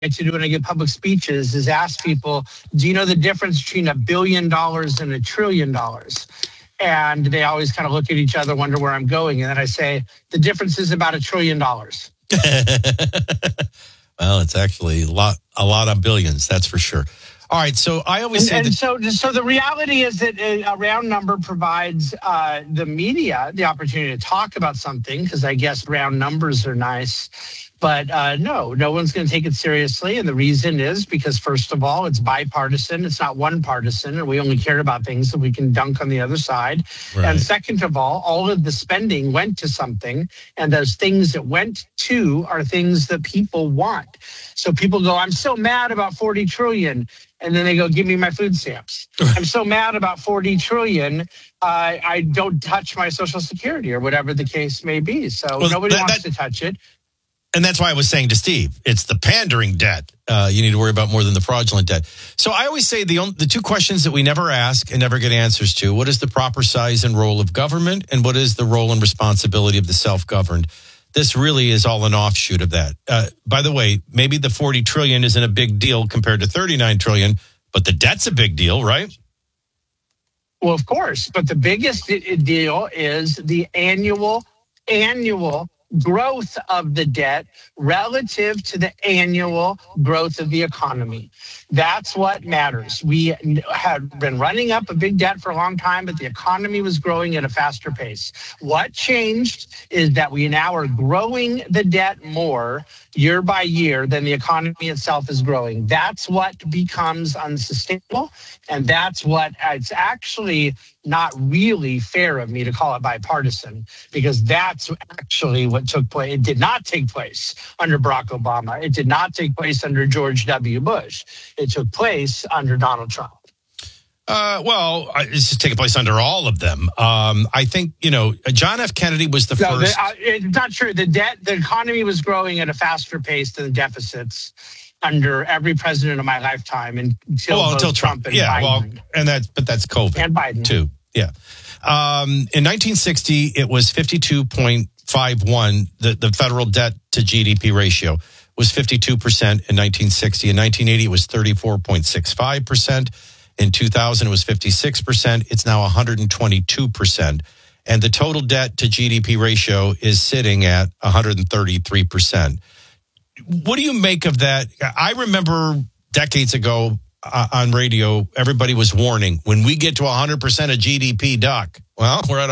like to do when I give public speeches is ask people, do you know the difference between $1 billion and $1 trillion? And they always kind of look at each other, wonder where I'm going. And then I say, the difference is about $1 trillion. Well, it's actually a lot of billions, that's for sure. All right, so I always say so the reality is that a round number provides the media the opportunity to talk about something, because I guess round numbers are nice. But no one's going to take it seriously. And the reason is because, first of all, it's bipartisan. It's not one partisan, and we only care about things that we can dunk on the other side. Right. And second of all of the spending went to something, and those things that went to are things that people want. So people go, I'm so mad about 40 trillion. And then they go, give me my food stamps. I'm so mad about 40 trillion. I don't touch my Social Security or whatever the case may be. So nobody wants to touch it. And that's why I was saying to Steve, it's the pandering debt you need to worry about more than the fraudulent debt. So I always say the two questions that we never ask and never get answers to: what is the proper size and role of government, and what is the role and responsibility of the self-governed? This really is all an offshoot of that. By the way, maybe the 40 trillion isn't a big deal compared to 39 trillion, but the debt's a big deal, right? Well, of course. But the biggest deal is the annual growth of the debt relative to the annual growth of the economy. That's what matters. We had been running up a big debt for a long time, but the economy was growing at a faster pace. What changed is that we now are growing the debt more year by year than the economy itself is growing. That's what becomes unsustainable, and that's what it's actually not really fair of me to call it bipartisan, because that's actually what took place. It did not take place under Barack Obama. It did not take place under George W. Bush. It took place under Donald Trump. It's taking place under all of them. I think, John F. Kennedy was the first. It's not true. The economy was growing at a faster pace than the deficits under every president of my lifetime until Trump and Biden. But that's COVID. And Biden. Too. Yeah. In 1960, it was 52.51. The federal debt to GDP ratio was 52% in 1960. In 1980, it was 34.65%. In 2000, it was 56%. It's now 122%. And the total debt to GDP ratio is sitting at 133%. What do you make of that? I remember decades ago on radio, everybody was warning, when we get to 100% of GDP, Doc, well, we're at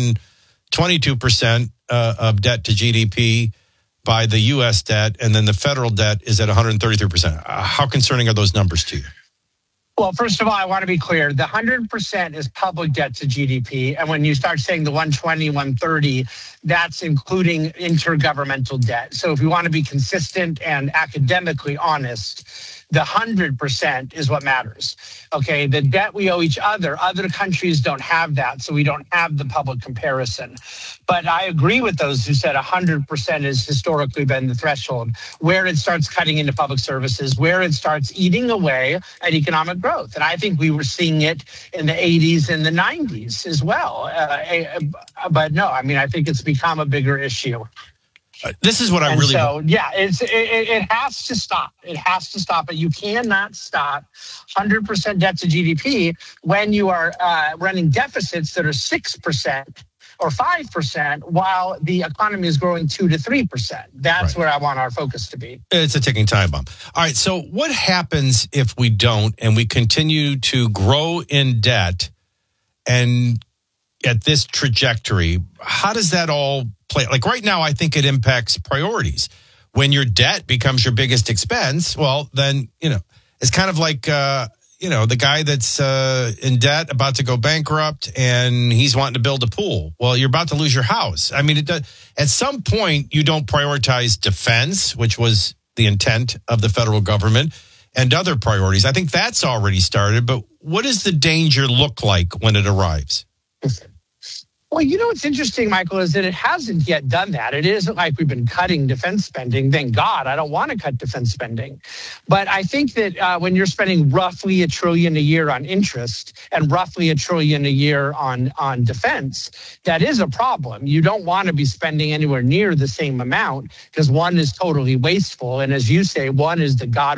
122% of debt to GDP by the U.S. debt, and then the federal debt is at 133%. How concerning are those numbers to you? Well, first of all, I want to be clear. The 100% is public debt to GDP. And when you start saying the 120, 130, that's including intergovernmental debt. So if we want to be consistent and academically honest, the 100% is what matters. Okay, the debt we owe each other countries don't have that, so we don't have the public comparison. But I agree with those who said 100% has historically been the threshold, where it starts cutting into public services, where it starts eating away at economic growth. And I think we were seeing it in the 80s and the 90s as well. But no, I think it's become a bigger issue. This is what I really... So, yeah, it has to stop. It has to stop. But you cannot stop 100% debt to GDP when you are running deficits that are 6% or 5% while the economy is growing 2 to 3%. That's where I want our focus to be. It's a ticking time bomb. All right, so what happens if we don't and we continue to grow in debt and at this trajectory? How does that all play? Like right now, I think it impacts priorities. When your debt becomes your biggest expense, well, then, it's kind of like, the guy that's in debt, about to go bankrupt, and he's wanting to build a pool. Well, you're about to lose your house. It does, at some point, you don't prioritize defense, which was the intent of the federal government, and other priorities. I think that's already started. But what does the danger look like when it arrives? Well, you know what's interesting, Michael, is that it hasn't yet done that. It isn't like we've been cutting defense spending. Thank God, I don't want to cut defense spending. But I think that when you're spending roughly $1 trillion a year on interest and roughly $1 trillion a year on defense, that is a problem. You don't want to be spending anywhere near the same amount because one is totally wasteful. And as you say, one is the God